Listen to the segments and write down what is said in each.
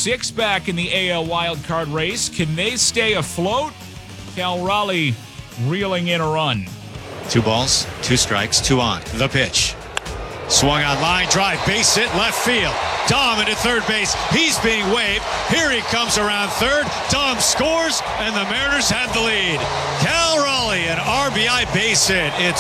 6 back in the AL wildcard race. Can they stay afloat? Cal Raleigh reeling in a run. 2 balls, 2 strikes, 2 on. The pitch. Swung on line drive, base hit, left field. Dom into third base. He's being waved. Here he comes around third. Dom scores, and the Mariners have the lead. Cal Raleigh, an RBI base hit. It's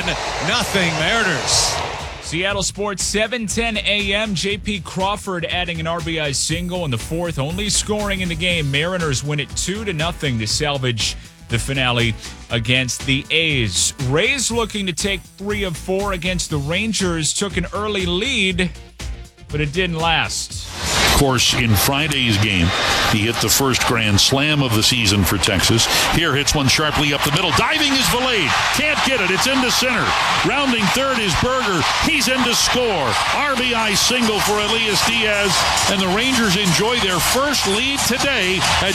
1-0 Mariners. Seattle Sports, 7:10 a.m. J.P. Crawford adding an RBI single in the 4th, only scoring in the game. Mariners win it 2-0 to salvage the finale against the A's. Rays looking to take 3 of 4 against the Rangers. Took an early lead, but it didn't last. Of course, in Friday's game, he hit the first grand slam of the season for Texas. Here hits one sharply up the middle. Diving is Valade. Can't get it. It's into center. Rounding third is Berger. He's in to score. RBI single for Elias Diaz. And the Rangers enjoy their first lead today at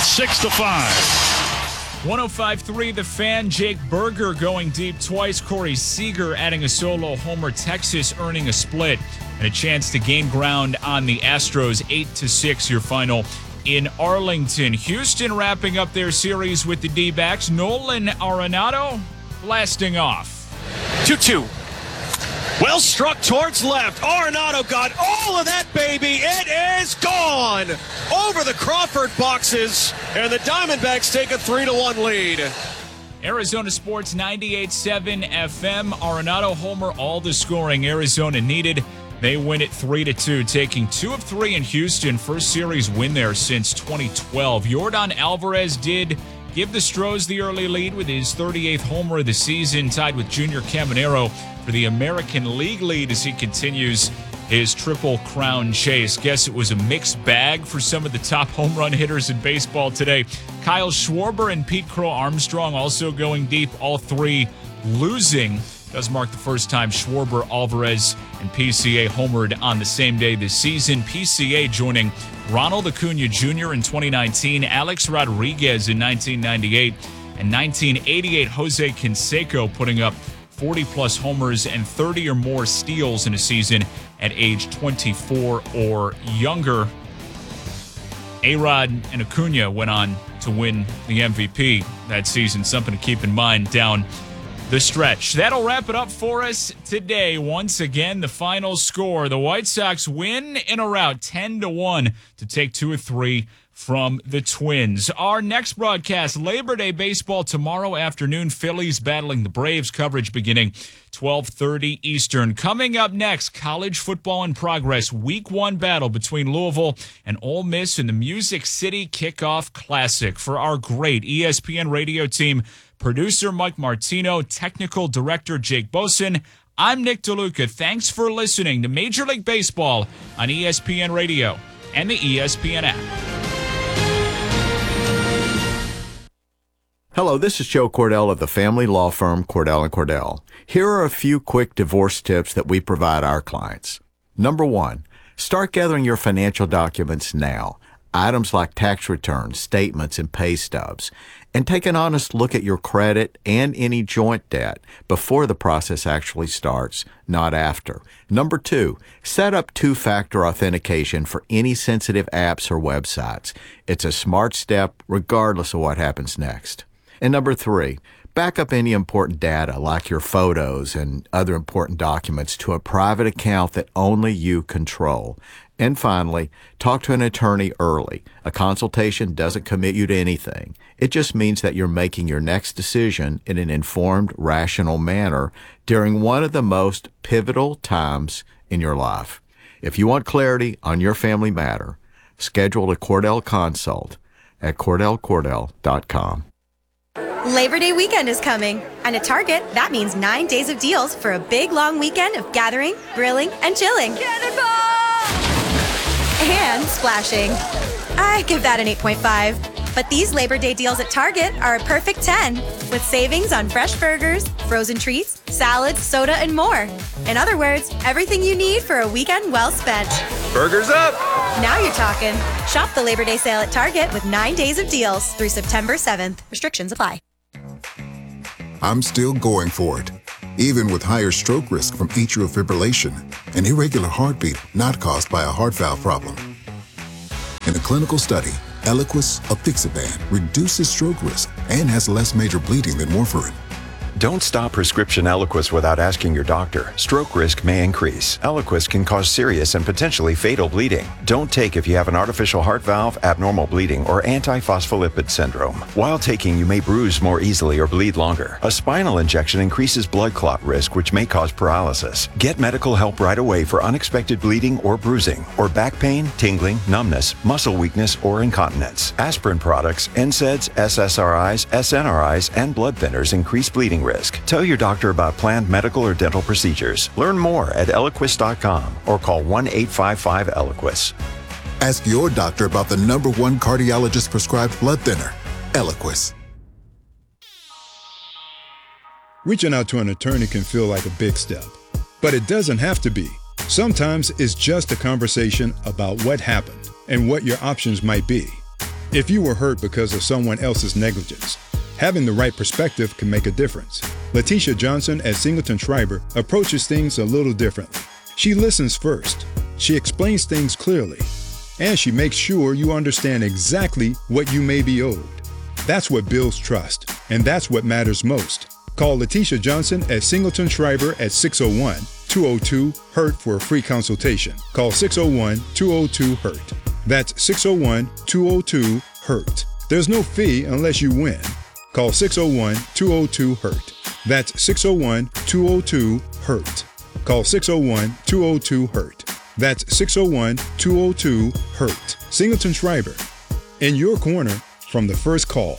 6-5. 105.3 The Fan. Jake Berger going deep twice. Corey Seager adding a solo homer. Texas earning a split and a chance to gain ground on the Astros. 8-6 your final in Arlington. Houston wrapping up their series with the D-backs. Nolan Arenado blasting off. 2-2. Well struck towards left. Arenado got all of that, baby. It is gone over the Crawford boxes, and the Diamondbacks take a 3-1 lead. Arizona Sports 98.7 FM. Arenado homer, all the scoring Arizona needed. They win it 3-2, taking 2 of 3 in Houston. First series win there since 2012. Yordan Alvarez did give the Stros the early lead with his 38th homer of the season, tied with Junior Caminero for the American League lead as he continues his Triple Crown chase. Guess it was a mixed bag for some of the top home run hitters in baseball today. Kyle Schwarber and Pete Crow Armstrong also going deep, all 3 losing. Does mark the first time Schwarber, Alvarez, and PCA homered on the same day this season. PCA joining Ronald Acuna Jr. in 2019, Alex Rodriguez in 1998, and 1988 Jose Canseco putting up 40-plus homers and 30 or more steals in a season at age 24 or younger. A-Rod and Acuna went on to win the MVP that season, something to keep in mind down the stretch. That'll wrap it up for us today. Once again, the final score. The White Sox win in a rout 10-1 to take 2 of 3 from the Twins. Our next broadcast, Labor Day baseball tomorrow afternoon. Phillies battling the Braves. Coverage beginning 12:30 Eastern. Coming up next, college football in progress. Week 1 battle between Louisville and Ole Miss in the Music City Kickoff Classic. For our great ESPN radio team, producer Mike Martino, technical director Jake Boson, I'm Nick DeLuca. Thanks for listening to Major League Baseball on ESPN Radio and the ESPN app. Hello, this is Joe Cordell of the family law firm Cordell & Cordell. Here are a few quick divorce tips that we provide our clients. Number 1, start gathering your financial documents now. Items like tax returns, statements, and pay stubs. And take an honest look at your credit and any joint debt before the process actually starts, not after. Number 2, set up 2-factor authentication for any sensitive apps or websites. It's a smart step regardless of what happens next. And number 3, back up any important data like your photos and other important documents to a private account that only you control. And finally, talk to an attorney early. A consultation doesn't commit you to anything. It just means that you're making your next decision in an informed, rational manner during one of the most pivotal times in your life. If you want clarity on your family matter, schedule a Cordell consult at CordellCordell.com. Labor Day weekend is coming, and at Target, that means 9 days of deals for a big, long weekend of gathering, grilling, and chilling. Cannonball! And splashing. I give that an 8.5. But these Labor Day deals at Target are a perfect 10, with savings on fresh burgers, frozen treats, salads, soda, and more. In other words, everything you need for a weekend well spent. Burgers up! Now you're talking. Shop the Labor Day sale at Target with 9 days of deals through September 7th. Restrictions apply. I'm still going for it, even with higher stroke risk from atrial fibrillation, an irregular heartbeat not caused by a heart valve problem. In a clinical study, Eliquis, apixaban, reduces stroke risk and has less major bleeding than warfarin. Don't stop prescription Eliquis without asking your doctor. Stroke risk may increase. Eliquis can cause serious and potentially fatal bleeding. Don't take if you have an artificial heart valve, abnormal bleeding, or antiphospholipid syndrome. While taking, you may bruise more easily or bleed longer. A spinal injection increases blood clot risk, which may cause paralysis. Get medical help right away for unexpected bleeding or bruising, or back pain, tingling, numbness, muscle weakness, or incontinence. Aspirin products, NSAIDs, SSRIs, SNRIs, and blood thinners increase bleeding risk. Tell your doctor about planned medical or dental procedures. Learn more at Eliquis.com or call 1-855-ELIQUIS. Ask your doctor about the #1 cardiologist prescribed blood thinner, Eliquis. Reaching out to an attorney can feel like a big step, but it doesn't have to be. Sometimes it's just a conversation about what happened and what your options might be. If you were hurt because of someone else's negligence, having the right perspective can make a difference. Letitia Johnson at Singleton Schreiber approaches things a little differently. She listens first, she explains things clearly, and she makes sure you understand exactly what you may be owed. That's what builds trust, and that's what matters most. Call Letitia Johnson at Singleton Schreiber at 601-202-HURT for a free consultation. Call 601-202-HURT. That's 601-202-HURT. There's no fee unless you win. Call 601-202-HURT. That's 601-202-HURT. Call 601-202-HURT. That's 601-202-HURT. Singleton Schreiber. In your corner from the first call.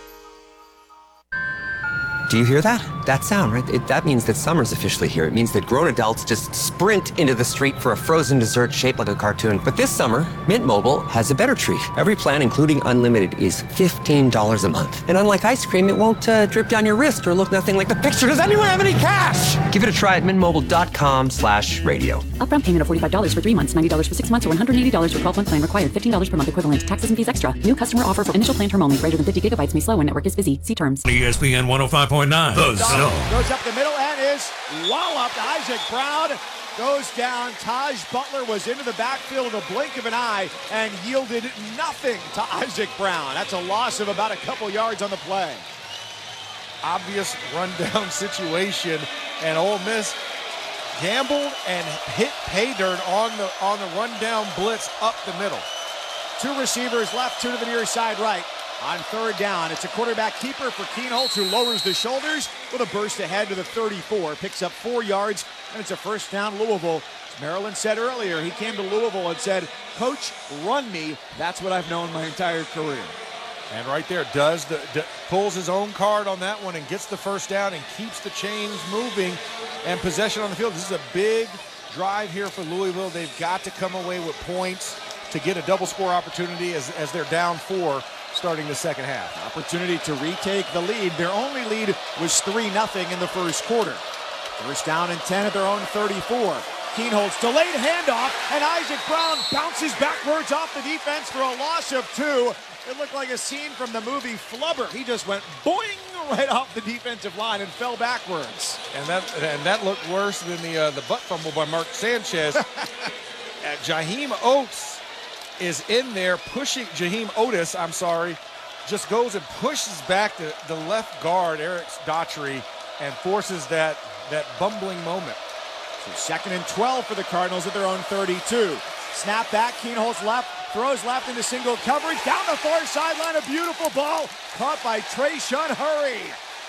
Do you hear that? That sound, right? That means that summer's officially here. It means that grown adults just sprint into the street for a frozen dessert shaped like a cartoon. But this summer, Mint Mobile has a better treat. Every plan, including unlimited, is $15 a month. And unlike ice cream, it won't drip down your wrist or look nothing like the picture. Does anyone have any cash? Give it a try at mintmobile.com/radio. Upfront payment of $45 for 3 months, $90 for 6 months, or $180 for 12-month plan required. $15 per month equivalent. Taxes and fees extra. New customer offer for initial plan term only. Greater than 50 gigabytes may slow when network is busy. See terms. ESPN 105.9. The Zone. Goes up the middle and is walloped. Isaac Brown goes down. Taj Butler was into the backfield in the blink of an eye and yielded nothing to Isaac Brown. That's a loss of about a couple yards on the play. Obvious rundown situation, and Ole Miss gambled and hit pay dirt on the rundown blitz up the middle. 2 receivers left, 2 to the near side right. On 3rd down, it's a quarterback keeper for Kienholz, who lowers the shoulders with a burst ahead to the 34. Picks up 4 yards, and it's a first down, Louisville. As Maryland said earlier, he came to Louisville and said, "Coach, run me. That's what I've known my entire career." And right there, pulls his own card on that one and gets the first down and keeps the chains moving and possession on the field. This is a big drive here for Louisville. They've got to come away with points to get a double score opportunity as they're down 4 starting the second half. Opportunity to retake the lead. Their only lead was 3-0 in the first quarter. First down and 10 at their own 34. Kienholz delayed handoff, and Isaac Brown bounces backwards off the defense for a loss of 2. It looked like a scene from the movie Flubber. He just went boing right off the defensive line and fell backwards. And that looked worse than the butt fumble by Mark Sanchez. Jaheim Oates is in there pushing. Jaheim Otis, just goes and pushes back the left guard, Eric Daughtry, and forces that bumbling moment. So 2nd and 12 for the Cardinals at their own 32. Snap back, Kienholz left, throws left into single coverage. Down the far sideline, a beautiful ball caught by Trayshawn Hurry.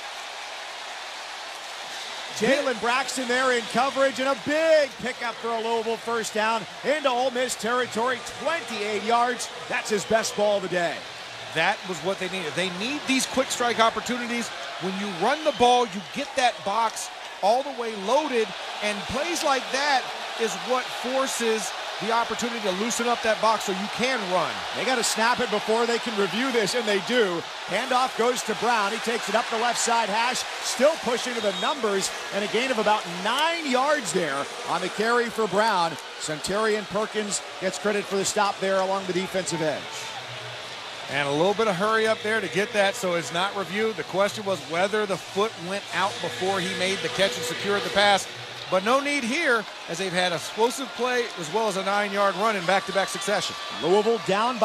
Jalen Braxton there in coverage, and a big pickup for a Louisville first down into Ole Miss territory, 28 yards. That's his best ball of the day. That was what they needed. They need these quick strike opportunities. When you run the ball, you get that box all the way loaded, and plays like that is what forces the opportunity to loosen up that box so you can run. They got to snap it before they can review this, and they do. Handoff goes to Brown. He takes it up the left side hash, still pushing to the numbers, and a gain of about 9 yards there on the carry for Brown. Centurion Perkins gets credit for the stop there along the defensive edge. And a little bit of hurry up there to get that so it's not reviewed. The question was whether the foot went out before he made the catch and secured the pass. But no need here, as they've had explosive play as well as a 9-yard run in back-to-back succession. Louisville down by